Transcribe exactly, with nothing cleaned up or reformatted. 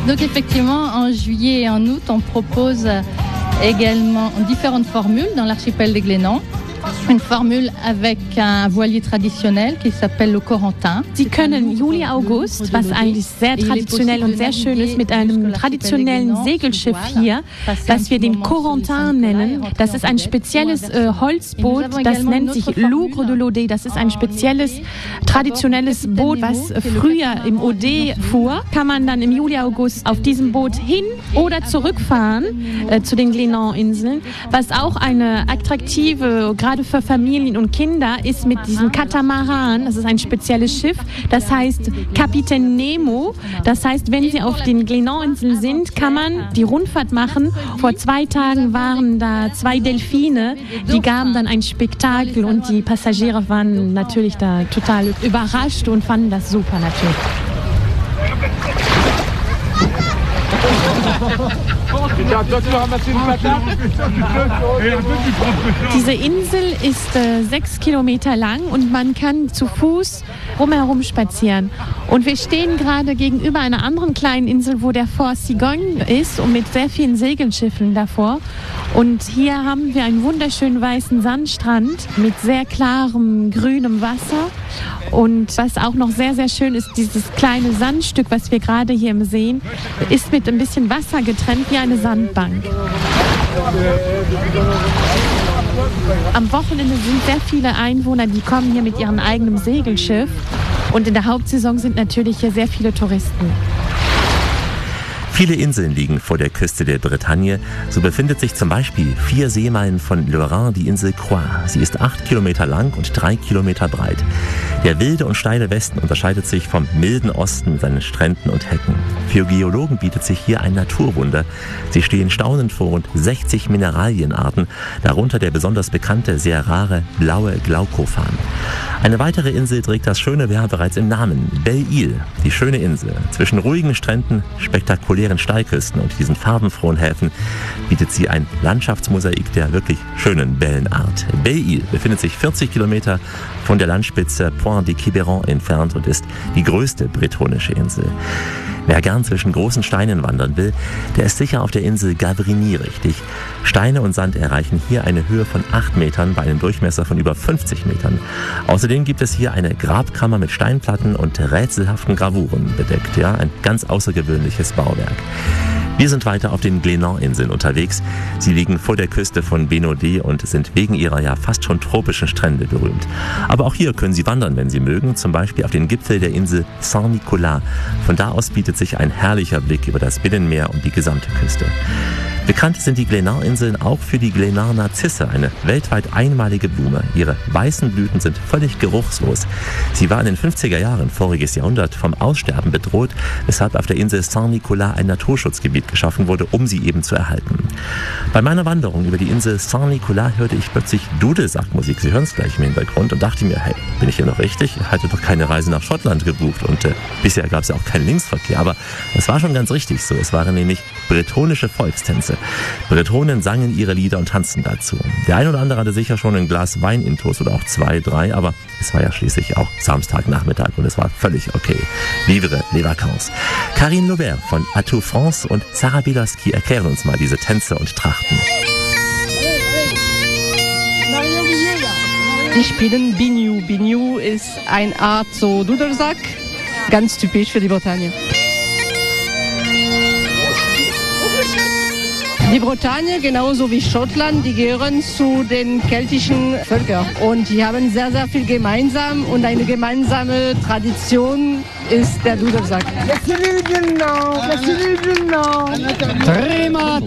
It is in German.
Donc effectivement, en juillet et en août, on propose également différentes formules dans l'archipel des Glénans. Une Formel avec un voilier traditionnel qui s'appelle le Corentin. Sie können Juli, August, was eigentlich sehr traditionell und sehr schön ist, mit einem traditionellen Segelschiff hier, das wir den Corentin nennen. Das ist ein spezielles äh, Holzboot, das nennt sich Lougre de l'Audet. Das ist ein spezielles, traditionelles Boot, was früher im Audet fuhr. Kann man dann im Juli, August auf diesem Boot hin oder zurückfahren äh, zu den Glénan-Inseln, was auch eine attraktive, gerade für Familien und Kinder, ist mit diesem Katamaran. Das ist ein spezielles Schiff, das heißt Kapitän Nemo. Das heißt, wenn Sie auf den Glénan-Inseln sind, kann man die Rundfahrt machen. Vor zwei Tagen waren da zwei Delfine, die gaben dann ein Spektakel und die Passagiere waren natürlich da total überrascht und fanden das super natürlich. Diese Insel ist äh, sechs Kilometer lang und man kann zu Fuß rumherum spazieren. Und wir stehen gerade gegenüber einer anderen kleinen Insel, wo der Fort Cigogne ist und mit sehr vielen Segelschiffen davor. Und hier haben wir einen wunderschönen weißen Sandstrand mit sehr klarem grünem Wasser. Und was auch noch sehr, sehr schön ist, dieses kleine Sandstück, was wir gerade hier sehen, ist mit ein bisschen Wasser getrennt wie eine Sandbank. Am Wochenende sind sehr viele Einwohner, die kommen hier mit ihrem eigenen Segelschiff. Und in der Hauptsaison sind natürlich hier sehr viele Touristen. Viele Inseln liegen vor der Küste der Bretagne. So befindet sich zum Beispiel vier Seemeilen von Le Rhin die Insel Croix. Sie ist acht Kilometer lang und drei Kilometer breit. Der wilde und steile Westen unterscheidet sich vom milden Osten mit seinen Stränden und Hecken. Für Geologen bietet sich hier ein Naturwunder. Sie stehen staunend vor rund sechzig Mineralienarten, darunter der besonders bekannte, sehr rare blaue Glaukophan. Eine weitere Insel trägt das schöne Verb bereits im Namen, Belle-Île, die schöne Insel. Zwischen ruhigen Stränden, spektakulären Steilküsten und diesen farbenfrohen Häfen bietet sie ein Landschaftsmosaik der wirklich schönen Bellenart. Belle-Île befindet sich vierzig Kilometer von der Landspitze Pointe de Quiberon entfernt und ist die größte bretonische Insel. Wer gern zwischen großen Steinen wandern will, der ist sicher auf der Insel Gavrigny richtig. Steine und Sand erreichen hier eine Höhe von acht Metern bei einem Durchmesser von über fünfzig Metern. Außerdem gibt es hier eine Grabkammer mit Steinplatten und rätselhaften Gravuren bedeckt. Ja, ein ganz außergewöhnliches Bauwerk. Wir sind weiter auf den Glénan-Inseln unterwegs. Sie liegen vor der Küste von Bénodet und sind wegen ihrer ja fast schon tropischen Strände berühmt. Aber auch hier können Sie wandern, wenn Sie mögen, zum Beispiel auf den Gipfel der Insel Saint-Nicolas. Von da aus bietet sich ein herrlicher Blick über das Binnenmeer und die gesamte Küste. Bekannt sind die Glénan-Inseln auch für die Glénan-Narzisse, eine weltweit einmalige Blume. Ihre weißen Blüten sind völlig geruchslos. Sie war in den fünfziger Jahren voriges Jahrhundert vom Aussterben bedroht, weshalb auf der Insel Saint-Nicolas ein Naturschutzgebiet geschaffen wurde, um sie eben zu erhalten. Bei meiner Wanderung über die Insel Saint-Nicolas hörte ich plötzlich Dudelsackmusik, Sie hören es gleich im Hintergrund, und dachte mir, hey, bin ich hier noch richtig? Ich hatte doch keine Reise nach Schottland gebucht und äh, bisher gab es ja auch keinen Linksverkehr, aber es war schon ganz richtig so. Es waren nämlich bretonische Volkstänze. Bretonen sangen ihre Lieder und tanzten dazu. Der ein oder andere hatte sicher schon ein Glas Wein intus oder auch zwei, drei, aber es war ja schließlich auch Samstagnachmittag und es war völlig okay. Vivre les vacances. Karine Laubert von Atout France und Sarah Bielawski erklären uns mal diese Tänze und Trachten. Die spielen Biniou. Biniou ist eine Art so Dudelsack, ganz typisch für die Bretagne. Die Bretagne, genauso wie Schottland, die gehören zu den keltischen Völkern. Und die haben sehr, sehr viel gemeinsam. Und eine gemeinsame Tradition ist der Dudelsack.